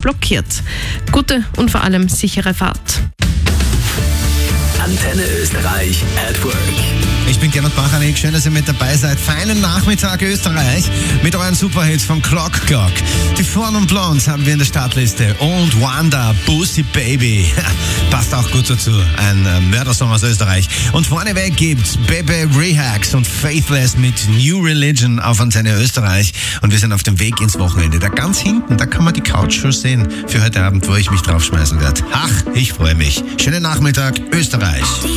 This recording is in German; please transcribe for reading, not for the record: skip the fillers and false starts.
blockiert. Gute und vor allem sichere Fahrt. Antenne Österreich at Work. Ich bin Gernot Bachanek, schön, dass ihr mit dabei seid. Feinen Nachmittag Österreich mit euren Superhits von Clock Clock. Die Four Non Blondes haben wir in der Startliste und Wanda, Boosty Baby. Passt auch gut dazu, ein Mördersong aus Österreich. Und vorneweg gibt's Bebe Rehacks und Faithless mit New Religion auf Antenne Österreich. Und wir sind auf dem Weg ins Wochenende. Da ganz hinten, da kann man die Couch schon sehen für heute Abend, wo ich mich draufschmeißen werde. Ach, ich freue mich. Schönen Nachmittag Österreich.